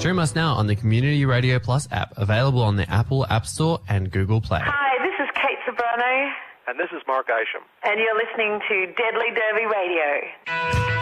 Stream us now on the Community Radio Plus app, available on the Apple App Store and Google Play. Hi, this is Kate Sobrano. And this is Mark Isham. And you're listening to Deadly Derby Radio.